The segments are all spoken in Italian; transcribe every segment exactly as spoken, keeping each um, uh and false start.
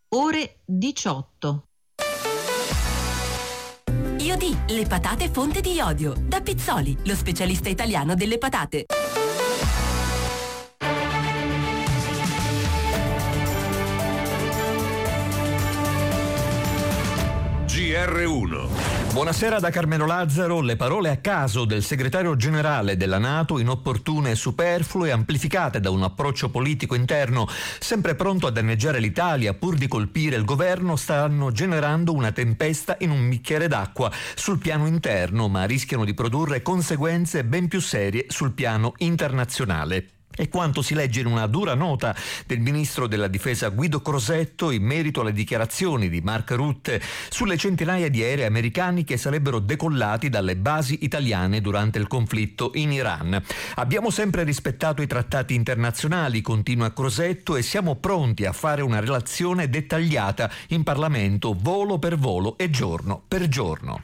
ore diciotto. Iodi, le patate fonte di iodio. Da Pizzoli, lo specialista italiano delle patate. G R uno. Buonasera da Carmelo Lazzaro. Le parole a caso del segretario generale della NATO, inopportune e superflue, amplificate da un approccio politico interno sempre pronto a danneggiare l'Italia pur di colpire il governo, stanno generando una tempesta in un bicchiere d'acqua sul piano interno, ma rischiano di produrre conseguenze ben più serie sul piano internazionale. È quanto si legge in una dura nota del ministro della difesa Guido Crosetto in merito alle dichiarazioni di Mark Rutte sulle centinaia di aerei americani che sarebbero decollati dalle basi italiane durante il conflitto in Iran. Abbiamo sempre rispettato i trattati internazionali, continua Crosetto, e siamo pronti a fare una relazione dettagliata in Parlamento volo per volo e giorno per giorno.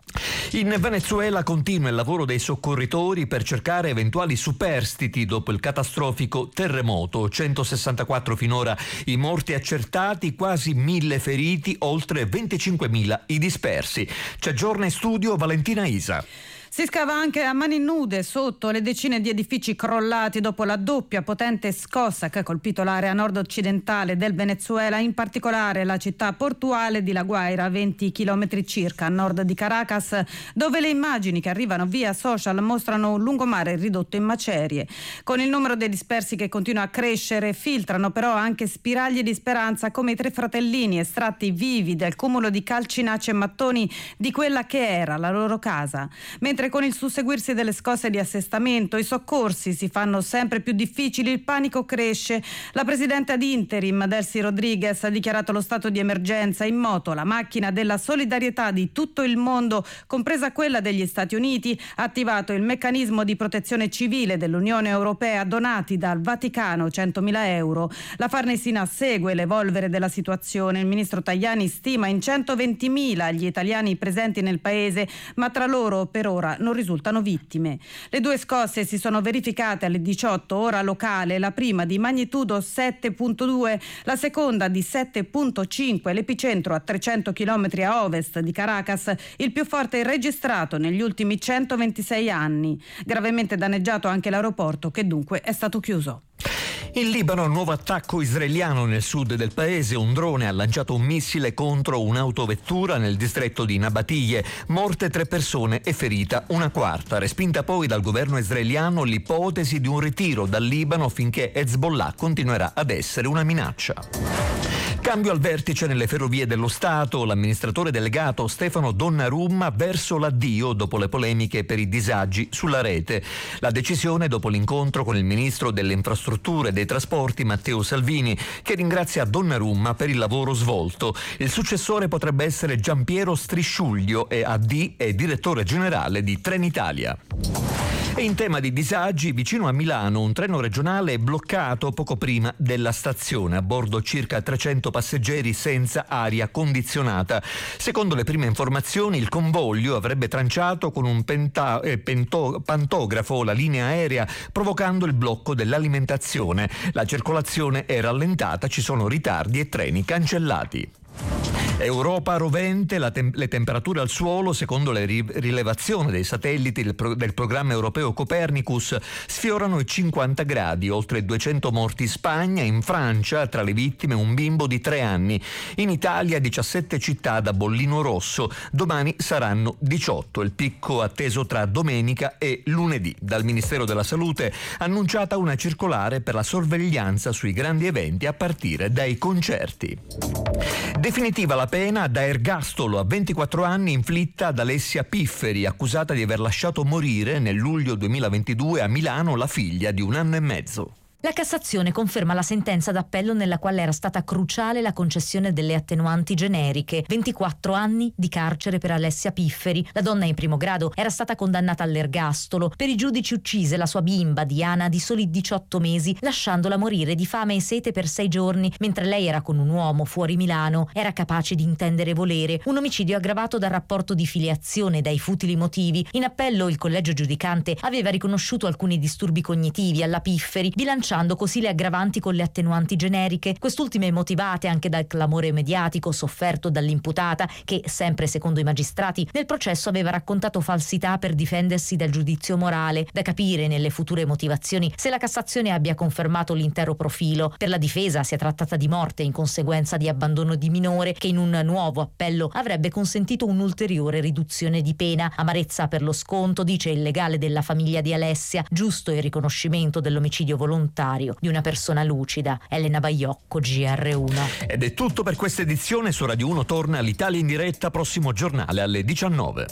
In Venezuela continua il lavoro dei soccorritori per cercare eventuali superstiti dopo il catastrofico terremoto. centosessantaquattro finora i morti accertati, quasi mille feriti, oltre venticinquemila i dispersi. Ci aggiorna in studio Valentina Isa. Si scava anche a mani nude sotto le decine di edifici crollati dopo la doppia potente scossa che ha colpito l'area nord-occidentale del Venezuela, in particolare la città portuale di La Guaira, a venti chilometri circa a nord di Caracas, dove le immagini che arrivano via social mostrano un lungomare ridotto in macerie. Con il numero dei dispersi che continua a crescere, filtrano però anche spiragli di speranza come i tre fratellini estratti vivi dal cumulo di calcinacci e mattoni di quella che era la loro casa. Mentre con il susseguirsi delle scosse di assestamento i soccorsi si fanno sempre più difficili, il panico cresce. La presidente ad interim Delcy Rodriguez ha dichiarato lo stato di emergenza. In moto la macchina della solidarietà di tutto il mondo, compresa quella degli Stati Uniti, ha attivato il meccanismo di protezione civile dell'Unione Europea, donati dal Vaticano centomila euro. La Farnesina segue l'evolvere della situazione. Il ministro Tajani stima in centoventimila gli italiani presenti nel paese, ma tra loro per ora non risultano vittime. Le due scosse si sono verificate alle diciotto ora locale, la prima di magnitudo sette virgola due, la seconda di sette virgola cinque, l'epicentro a trecento chilometri a ovest di Caracas, il più forte registrato negli ultimi centoventisei anni. Gravemente danneggiato anche l'aeroporto, che dunque è stato chiuso. In Libano, nuovo attacco israeliano nel sud del paese. Un drone ha lanciato un missile contro un'autovettura nel distretto di Nabatiyeh. Morte tre persone e ferita una quarta. Respinta poi dal governo israeliano l'ipotesi di un ritiro dal Libano finché Hezbollah continuerà ad essere una minaccia. Cambio al vertice nelle ferrovie dello Stato. L'amministratore delegato Stefano Donnarumma verso l'addio dopo le polemiche per i disagi sulla rete. La decisione dopo l'incontro con il ministro delle infrastrutture e dei trasporti Matteo Salvini, che ringrazia Donnarumma per il lavoro svolto. Il successore potrebbe essere Giampiero Strisciuglio, e A D e direttore generale di Trenitalia. E in tema di disagi, vicino a Milano un treno regionale è bloccato poco prima della stazione. A bordo circa trecento passeggeri senza aria condizionata. Secondo le prime informazioni, il convoglio avrebbe tranciato con un penta- eh, pento- pantografo la linea aerea, provocando il blocco dell'alimentazione. La circolazione è rallentata, ci sono ritardi e treni cancellati. Europa rovente, la tem- le temperature al suolo, secondo le ri- rilevazioni dei satelliti del, pro- del programma europeo Copernicus, sfiorano i cinquanta gradi, oltre duecento morti in Spagna. In Francia, tra le vittime, un bimbo di tre anni. In Italia, diciassette città da bollino rosso. Domani saranno diciotto, il picco atteso tra domenica e lunedì. Dal Ministero della Salute annunciata una circolare per la sorveglianza sui grandi eventi a partire dai concerti. Definitiva la pena da ergastolo a ventiquattro anni inflitta ad Alessia Pifferi, accusata di aver lasciato morire nel luglio duemilaventidue a Milano la figlia di un anno e mezzo. La Cassazione conferma la sentenza d'appello nella quale era stata cruciale la concessione delle attenuanti generiche. ventiquattro anni di carcere per Alessia Pifferi. La donna in primo grado era stata condannata all'ergastolo. Per i giudici uccise la sua bimba, Diana, di soli diciotto mesi, lasciandola morire di fame e sete per sei giorni, mentre lei era con un uomo fuori Milano. Era capace di intendere volere. Un omicidio aggravato dal rapporto di filiazione e dai futili motivi. In appello il collegio giudicante aveva riconosciuto alcuni disturbi cognitivi alla Pifferi, bilanciando sganciando così le aggravanti con le attenuanti generiche, quest'ultime motivate anche dal clamore mediatico sofferto dall'imputata che, sempre secondo i magistrati, nel processo aveva raccontato falsità per difendersi dal giudizio morale. Da capire nelle future motivazioni se la Cassazione abbia confermato l'intero profilo. Per la difesa si è trattata di morte in conseguenza di abbandono di minore, che in un nuovo appello avrebbe consentito un'ulteriore riduzione di pena. Amarezza per lo sconto, dice il legale della famiglia di Alessia, giusto il riconoscimento dell'omicidio volontario di una persona lucida. Elena Baiocco, G R uno. Ed è tutto per questa edizione. Su Radio uno torna l'Italia in diretta, prossimo giornale alle diciannove.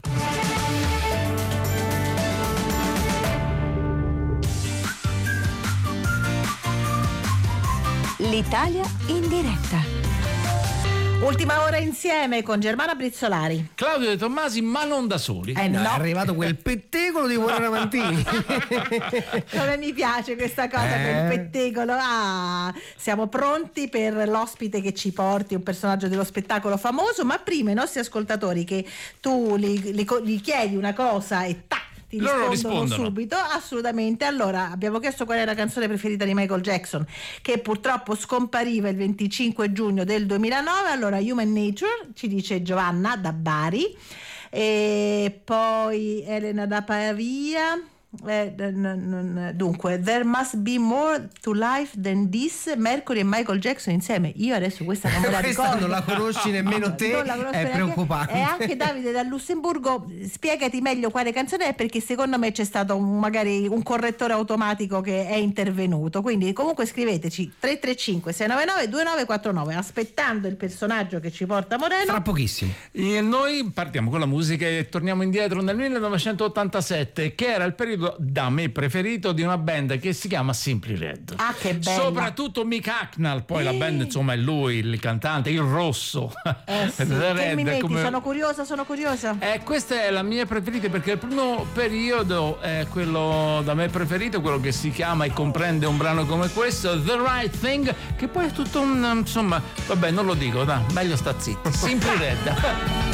L'Italia in diretta. Ultima ora insieme con Germana Brizzolari, Claudio De Tommasi, ma non da soli. Eh no, È arrivato quel pettegolo di Buona Ramantini. come mi piace questa cosa, Eh. quel pettegolo. Ah, siamo pronti per l'ospite che ci porti un personaggio dello spettacolo famoso, ma prima i nostri ascoltatori che tu gli, gli, gli chiedi una cosa e tac, ti Loro rispondono, rispondono subito. Assolutamente. Allora, abbiamo chiesto qual è la canzone preferita di Michael Jackson, che purtroppo scompariva il venticinque giugno del duemilanove. Allora, Human Nature ci dice Giovanna da Bari, e poi Elena da Pavia. Eh, n- n- dunque, There Must Be More to Life Than This, Mercury e Michael Jackson insieme. Io adesso questa non me la Questa ricordo, non la conosci nemmeno te, Non la conosco è neanche. preoccupante. E anche Davide da Lussemburgo, spiegati meglio quale canzone è, perché secondo me c'è stato un, magari un correttore automatico che è intervenuto. Quindi comunque scriveteci tre tre cinque sei nove nove due nove quattro nove, aspettando il personaggio che ci porta Moreno. Fra pochissimo. E noi partiamo con la musica e torniamo indietro nel millenovecentottantasette, che era il periodo da me preferito di una band che si chiama Simply Red. Ah, che bella. Soprattutto Mick Hucknall, poi Eh. la band insomma è lui, il cantante, il rosso. Eh sì, The che Red, mi metti? come- Sono curiosa, sono curiosa. Eh, questa è la mia preferita perché il primo periodo è quello da me preferito, quello che si chiama e comprende un brano come questo, The Right Thing, che poi è tutto un, insomma, vabbè, non lo dico, dai, meglio sta zitti. Simply Red.